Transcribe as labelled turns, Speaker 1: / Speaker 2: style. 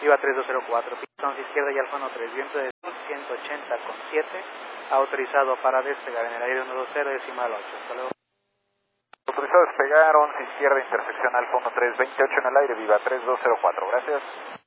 Speaker 1: Viva 3204, pistón izquierda y Alfa 13, viento de 180,7, autorizado para despegar en el aire 120, decimal 8, hasta luego.
Speaker 2: Autorizado a despegar, 11 izquierda, intersección Alfa 13, 28 en el aire, viva 3204, gracias.